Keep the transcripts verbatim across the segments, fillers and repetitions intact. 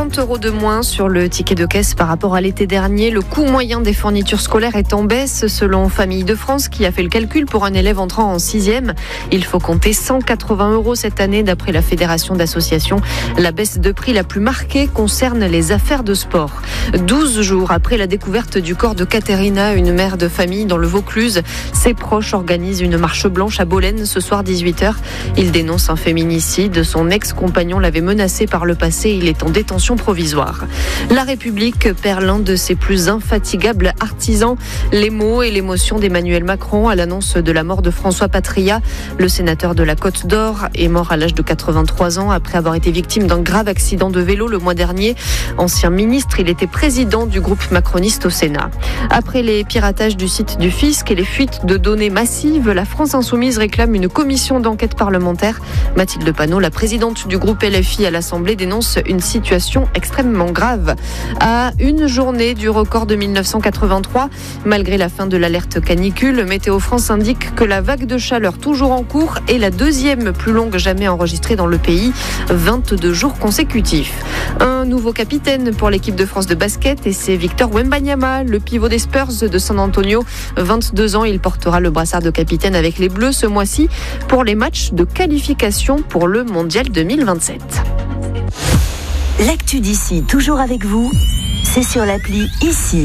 trente euros de moins sur le ticket de caisse par rapport à l'été dernier. Le coût moyen des fournitures scolaires est en baisse selon Famille de France qui a fait le calcul pour un élève entrant en sixième. Il faut compter cent quatre-vingts euros cette année d'après la Fédération d'associations. La baisse de prix la plus marquée concerne les affaires de sport. douze jours après la découverte du corps de Katerina, une mère de famille dans le Vaucluse, ses proches organisent une marche blanche à Bolène ce soir dix-huit heures. Il dénonce un féminicide. Son ex-compagnon l'avait menacé par le passé. Il est en détention provisoire. La République perd l'un de ses plus infatigables artisans. Les mots et l'émotion d'Emmanuel Macron à l'annonce de la mort de François Patria. Le sénateur de la Côte d'Or est mort à l'âge de quatre-vingt-trois ans après avoir été victime d'un grave accident de vélo le mois dernier. Ancien ministre, il était président du groupe macroniste au Sénat. Après les piratages du site du fisc et les fuites de données massives, la France Insoumise réclame une commission d'enquête parlementaire. Mathilde Panot, la présidente du groupe L F I à l'Assemblée, dénonce une situation extrêmement grave. À une journée du record de mille neuf cent quatre-vingt-trois, malgré la fin de l'alerte canicule, Météo France indique que la vague de chaleur toujours en cours est la deuxième plus longue jamais enregistrée dans le pays, vingt-deux jours consécutifs. Un nouveau capitaine pour l'équipe de France de basket et c'est Victor Wembanyama, le pivot des Spurs de San Antonio. vingt-deux ans, il portera le brassard de capitaine avec les Bleus ce mois-ci pour les matchs de qualification pour le Mondial deux mille vingt-sept. L'actu d'ici, toujours avec vous, c'est sur l'appli Ici.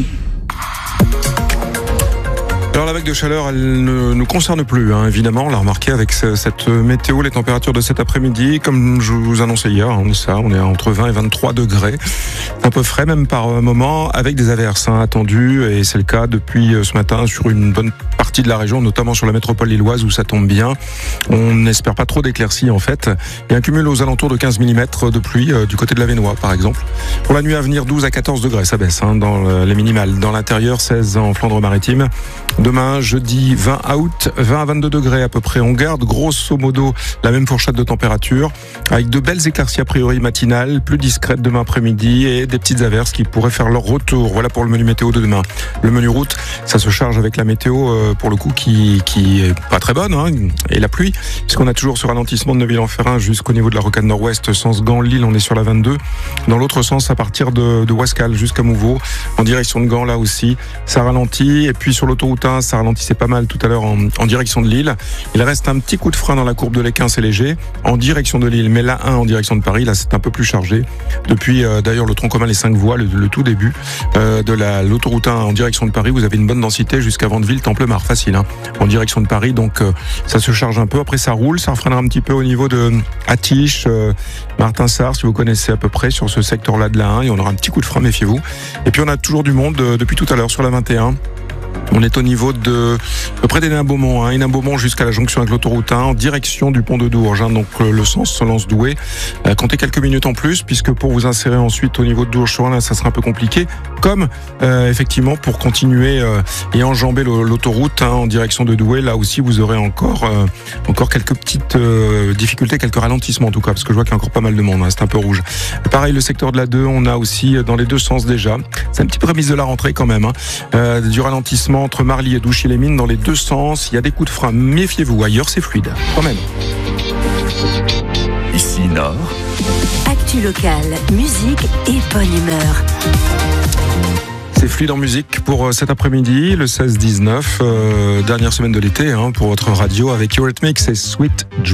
Alors la vague de chaleur, elle ne nous concerne plus, hein, évidemment. On l'a remarqué avec cette météo, les températures de cet après-midi, comme je vous annonçais hier, on est ça, on est entre vingt et vingt-trois degrés. Un peu frais même par moment, avec des averses hein, attendues, et c'est le cas depuis ce matin sur une bonne partie de la région, notamment sur la métropole lilloise où ça tombe bien. On n'espère pas trop d'éclaircies en fait. Il y a un cumul aux alentours de quinze millimètres de pluie euh, du côté de l'Avesnois par exemple. Pour la nuit à venir, douze à quatorze degrés, ça baisse hein, dans les minimales. Dans l'intérieur, seize en Flandre-Maritime. Demain, jeudi vingt août, vingt à vingt-deux degrés à peu près. On garde grosso modo la même fourchette de température avec de belles éclaircies a priori matinales, plus discrètes demain après-midi et des petites averses qui pourraient faire leur retour. Voilà pour le menu météo de demain. Le menu route, ça se charge avec la météo euh, pour le coup qui qui est pas très bonne hein, et la pluie puisqu'on a toujours ce ralentissement de Neuville-en-Ferrin jusqu'au niveau de la rocade nord-ouest, sens Gand, Lille, on est sur la vingt-deux. Dans l'autre sens, à partir de, de Ouascal jusqu'à Mouveau, en direction de Gand là aussi, ça ralentit. Et puis sur l'autoroute un, ça ralentissait pas mal tout à l'heure en, en direction de Lille. Il reste un petit coup de frein dans la courbe de l'Équin, c'est léger, en direction de Lille. Mais la un en direction de Paris, là c'est un peu plus chargé. Depuis euh, d'ailleurs le tronc commun les cinq voies, le, le tout début euh, de la, l'autoroute un en direction de Paris, vous avez une bonne densité jusqu'à Vandeville, Templemar, facile hein, en direction de Paris. Donc euh, ça se charge un peu. Après ça roule, ça freinera un petit peu au niveau de Attiche, euh, Martin-Sarre, si vous connaissez à peu près sur ce secteur-là de la un. Et on aura un petit coup de frein, méfiez-vous. Et puis on a toujours du monde euh, depuis tout à l'heure sur la vingt et un. On est au niveau de à peu près d'Hénin-Beaumont, hein, Hénin-Beaumont jusqu'à la jonction avec l'autoroute un en direction du pont de Dourges, hein, donc le sens Solence-Douai. Euh, comptez quelques minutes en plus puisque pour vous insérer ensuite au niveau de Dourges-sur-Ain, ça sera un peu compliqué. Comme euh, effectivement pour continuer euh, et enjamber l'autoroute hein, en direction de Douai, là aussi vous aurez encore euh, encore quelques petites euh, difficultés, quelques ralentissements en tout cas parce que je vois qu'il y a encore pas mal de monde, hein, c'est un peu rouge. Pareil le secteur de la deux, on a aussi dans les deux sens déjà. C'est un petit peu remise de la rentrée quand même, hein, euh, du ralentissement entre Marly et Douchy-les-Mines dans les deux sens. Il y a des coups de frein, méfiez-vous. Ailleurs, c'est fluide, quand même. Ici Nord. Actu locale, musique et bonne humeur. C'est fluide en musique pour cet après-midi, le seize dix-neuf, euh, dernière semaine de l'été hein, pour votre radio avec Eurythmics et Sweet Dreams.